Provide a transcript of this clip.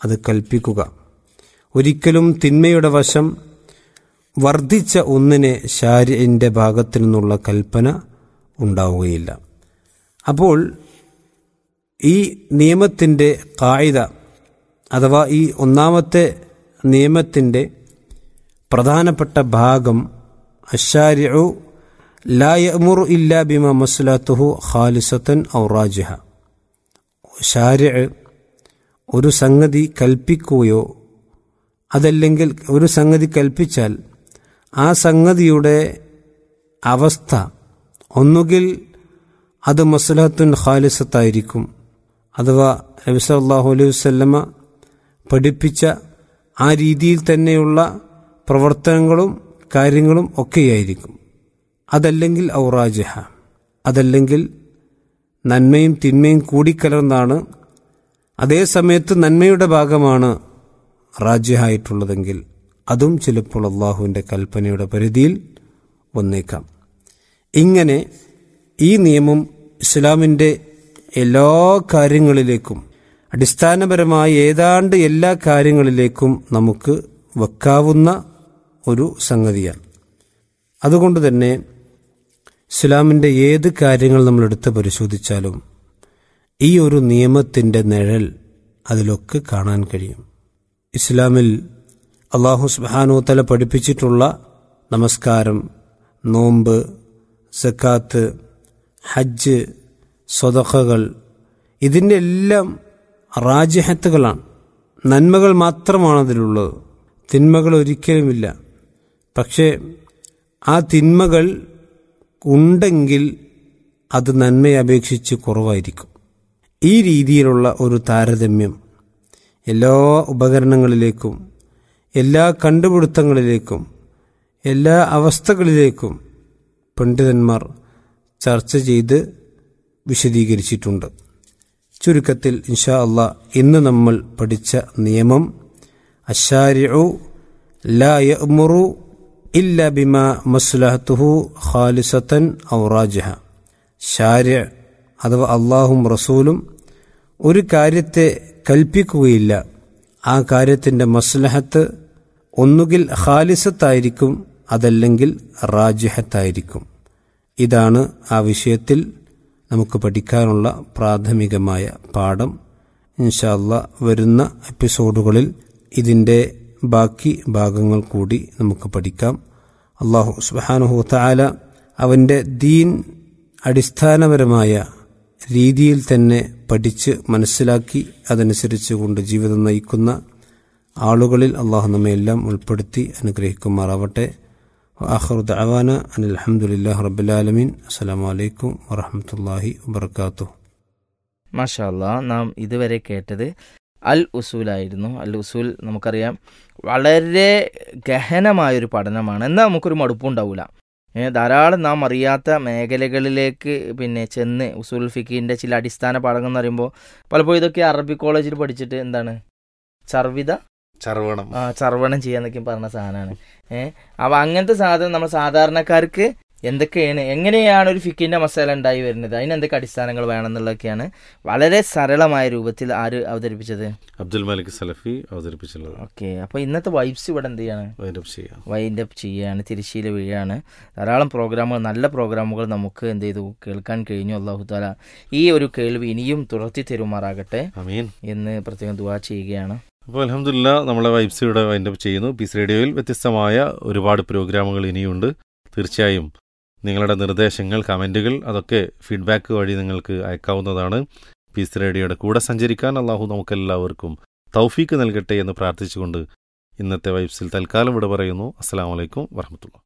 അത് കൽപ്പിക്കുക. ഒരിക്കലും തിന്മയുടെ വശം വർദ്ധിച്ച ഒന്നിനെ ശാരിഇന്റെ ഭാഗത്തു നിന്നുള്ള കൽപ്പന ഉണ്ടാവുകയില്ല. അപ്പോൾ ഈ നിയമത്തിൻ്റെ ഖായിദ അഥവാ ഈ ഒന്നാമത്തെ നിയമത്തിൻ്റെ പ്രധാനപ്പെട്ട ഭാഗം അശ്ശാരിഉ ലാ യഅ്മുറു ഇല്ലാ ബിമാ മസ്ലഹതുഹു ഖാലിസതൻ ഔ റാജിഹ. ശാരിഅ് ഒരു സംഗതി കൽപ്പിക്കുകയോ അതല്ലെങ്കിൽ ഒരു സംഗതി കൽപ്പിച്ചാൽ ആ സംഗതിയുടെ അവസ്ഥ ഒന്നുകിൽ അത് മസ്ലഹത്തുൻ ഖാലിസത്തായിരിക്കും, അഥവാ നബി സല്ലല്ലാഹു അലൈഹി വസല്ലമ പഠിപ്പിച്ച ആ രീതിയിൽ തന്നെയുള്ള പ്രവർത്തനങ്ങളും കാര്യങ്ങളും ഒക്കെയായിരിക്കും. അതല്ലെങ്കിൽ ഔറാജിഹ, അതല്ലെങ്കിൽ നന്മയും തിന്മയും കൂടിക്കലർന്നാണ്, അതേ സമയത്ത് നന്മയുടെ ഭാഗമാണ് റാജിഹായിട്ടുള്ളതെങ്കിൽ അതും ചിലപ്പോൾ അള്ളാഹുവിൻ്റെ കൽപ്പനയുടെ പരിധിയിൽ വന്നേക്കാം. ഇങ്ങനെ ഈ നിയമം ഇസ്ലാമിൻ്റെ എല്ലാ കാര്യങ്ങളിലേക്കും, അടിസ്ഥാനപരമായ ഏതാണ്ട് എല്ലാ കാര്യങ്ങളിലേക്കും നമുക്ക് വെക്കാവുന്ന ഒരു സംഗതിയാണ്. അതുകൊണ്ട് തന്നെ ഇസ്ലാമിൻ്റെ ഏത് കാര്യങ്ങൾ നമ്മൾ എടുത്ത് പരിശോധിച്ചാലും ഈ ഒരു നിയമത്തിൻ്റെ നിഴൽ അതിലൊക്കെ കാണാൻ കഴിയും. ഇസ്ലാമിൽ അല്ലാഹു സുബ്ഹാനഹു വ തആല പഠിപ്പിച്ചിട്ടുള്ള നമസ്കാരം, നോമ്പ്, സക്കാത്ത്, ഹജ്ജ്, സ്വതഖകൾ, ഇതിൻ്റെ എല്ലാം റാജിഹത്തുകളാണ്. നന്മകൾ മാത്രമാണ് അതിലുള്ളത്, തിന്മകൾ ഒരിക്കലുമില്ല. പക്ഷേ ആ തിന്മകൾ ഉണ്ടെങ്കിൽ അത് നന്മയെ അപേക്ഷിച്ച് കുറവായിരിക്കും. ഈ രീതിയിലുള്ള ഒരു താരതമ്യം എല്ലാ ഉപകരണങ്ങളിലേക്കും, എല്ലാ കണ്ടുപിടുത്തങ്ങളിലേക്കും, എല്ലാ അവസ്ഥകളിലേക്കും പണ്ഡിതന്മാർ ചർച്ച ചെയ്ത് വിശദീകരിച്ചിട്ടുണ്ട്. ചുരുക്കത്തിൽ ഇൻഷാ അല്ലാഹ് ഇന്ന് നമ്മൾ പഠിച്ച നിയമം അശ്ശാരിഉ ലാ യഅ്മുറു ഇല്ലാ ബിമാ മസ്ലഹതുഹു ഖാലിസതൻ ഔ റാജിഹ. ശാരിഅ് അഥവാ അല്ലാഹും റസൂലും ഒരു കാര്യത്തെ കൽപ്പിക്കുകയില്ല, ആ കാര്യത്തിൻ്റെ മസ്ലഹത്ത് ഒന്നുകിൽ ഖാലിസത്തായിരിക്കും, അതല്ലെങ്കിൽ റാജിഹത്തായിരിക്കും. ഇതാണ് ആ വിഷയത്തിൽ നമുക്ക് പഠിക്കാനുള്ള പ്രാഥമികമായ പാഠം. ഇൻഷാ അല്ലാഹ് വരുന്ന എപ്പിസോഡുകളിൽ ഇതിൻ്റെ ബാക്കി ഭാഗങ്ങൾ കൂടി നമുക്ക് പഠിക്കാം. അല്ലാഹു സുബ്ഹാനഹു വ തആല അവൻ്റെ ദീൻ അടിസ്ഥാനപരമായ രീതിയിൽ തന്നെ പഠിച്ച് മനസ്സിലാക്കി അതനുസരിച്ച് കൊണ്ട് ജീവിതം നയിക്കുന്ന ആളുകളിൽ അല്ലാഹു നമ്മയെല്ലാം ഉൾപ്പെടുത്തി അനുഗ്രഹിക്കുമാറാവട്ടെ. ആഖിറു ദഅവാന അനിൽ ഹംദുലില്ലാഹി റബ്ബിൽ ആലമീൻ. അസ്സലാമു അലൈക്കും വറഹ്മത്തുള്ളാഹി വബറകാതുഹു. മാഷാ അല്ലാഹ്, നാം ഇതുവരെ കേട്ടത് അൽ ഉസൂലായിരുന്നു. അൽ ഉസൂൽ നമുക്കറിയാം വളരെ ഗഹനമായൊരു പഠനമാണ്. എന്നാൽ നമുക്കൊരു മടുപ്പുണ്ടാവില്ല. ധാരാളം നാം അറിയാത്ത മേഖലകളിലേക്ക് ചെന്ന് ഉസൂൽ ഫിഖിൻ്റെ ചില അടിസ്ഥാന പാഠങ്ങൾ എന്ന് പറയുമ്പോൾ പലപ്പോഴും ഇതൊക്കെ അറബി കോളേജിൽ പഠിച്ചിട്ട് എന്താണ് ചർവണം ചെയ്യാന്നൊക്കെ പറഞ്ഞ സാധനമാണ്. അപ്പോൾ അങ്ങനത്തെ സാധനം നമ്മൾ സാധാരണക്കാർക്ക് എങ്ങനെയാണ് ഒരു ഫിഖിൻ്റെ മസാല ഉണ്ടായി വരുന്നത്, അതിന് എന്തൊക്കെ അടിസ്ഥാനങ്ങൾ വേണമെന്നുള്ളതൊക്കെയാണ് വളരെ സരളമായ രൂപത്തിൽ ആര് അവതരിപ്പിച്ചത്? അബ്ദുൽ മാലിക് സലഫി അവതരിപ്പിച്ചുള്ളത്. ഓക്കെ, അപ്പോൾ ഇന്നത്തെ വൈബ്സ് ഇവിടെ എന്ത് ചെയ്യാണ്? വൈൻഡ് അപ്പ് ചെയ്യാണ്, തിരശ്ശീല വീഴാണ്. ധാരാളം പ്രോഗ്രാമുകൾ, നല്ല പ്രോഗ്രാമുകൾ നമുക്ക് എന്ത് ചെയ്തു കേൾക്കാൻ കഴിഞ്ഞു. അല്ലാഹു തആല ഈ ഒരു കേൾവി ഇനിയും തുടർത്തി തരുമാറാകട്ടെ എന്ന് പ്രത്യേകം ദുആ ചെയ്യുകയാണ്. അപ്പോൾ അൽഹംദുലില്ലാ, നമ്മളെ വൈബ്സ് ഇവിടെ വൈൻഡ് അപ്പ് ചെയ്യുന്നു. പീസ് റേഡിയോയിൽ വ്യത്യസ്തമായ ഒരുപാട് പ്രോഗ്രാമുകൾ ഇനിയുണ്ട്. തീർച്ചയായും നിങ്ങളുടെ നിർദ്ദേശങ്ങൾ, കമൻറ്റുകൾ, അതൊക്കെ ഫീഡ്ബാക്ക് വഴി നിങ്ങൾക്ക് അയക്കാവുന്നതാണ്. പീസ് റേഡിയോയുടെ കൂടെ സഞ്ചരിക്കാൻ അല്ലാഹു നമുക്കെല്ലാവർക്കും തൗഫീക്ക് നൽകട്ടെ എന്ന് പ്രാർത്ഥിച്ചുകൊണ്ട് ഇന്നത്തെ വൈബ്സിൽ തൽക്കാലം ഇവിടെ പറയുന്നു. അസ്സലാമു അലൈക്കും വറഹ്മത്തുള്ളാഹി.